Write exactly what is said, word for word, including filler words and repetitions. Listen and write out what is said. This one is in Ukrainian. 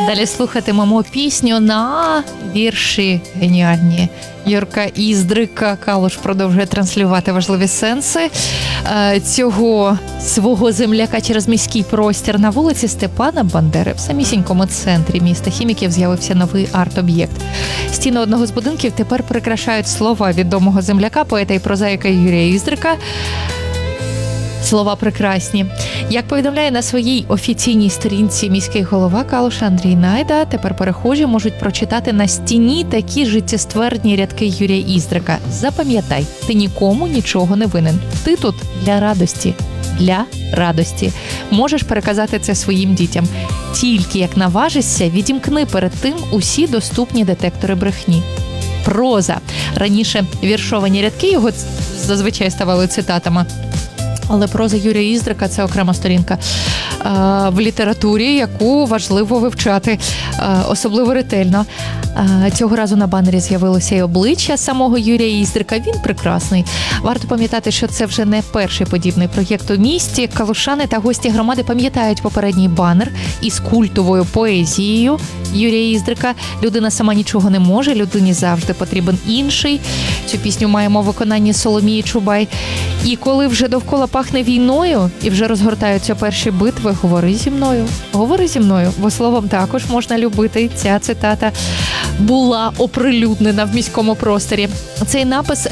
Далі слухатимемо пісню на вірші геніальні Юрка Іздрика. Калуш продовжує транслювати важливі сенси цього свого земляка через міський простір. На вулиці Степана Бандери в самісінькому центрі міста Хіміків з'явився новий арт-об'єкт. Стіни одного з будинків тепер прикрашають слова відомого земляка, поета і прозаїка Юрія Іздрика. Слова прекрасні. Як повідомляє на своїй офіційній сторінці міський голова Калуша Андрій Найда, тепер перехожі можуть прочитати на стіні такі життєствердні рядки Юрія Іздрика. Запам'ятай, ти нікому нічого не винен. Ти тут для радості. Для радості. Можеш переказати це своїм дітям. Тільки як наважишся, відімкни перед тим усі доступні детектори брехні. Проза. Раніше віршовані рядки його зазвичай ставали цитатами. Але проза Юрія Іздрика – це окрема сторінка е, в літературі, яку важливо вивчати, е, особливо ретельно. Е, цього разу на банері з'явилося і обличчя самого Юрія Іздрика. Він прекрасний. Варто пам'ятати, що це вже не перший подібний проєкт у місті. Калушани та гості громади пам'ятають попередній банер із культовою поезією Юрія Іздрика. Людина сама нічого не може, людині завжди потрібен інший. Цю пісню маємо в виконанні Соломії Чубай. І коли вже довкола пахне війною і вже розгортаються перші битви, говори зі мною, говори зі мною, бо словом також можна любити. Ця цитата була оприлюднена в міському просторі. Цей напис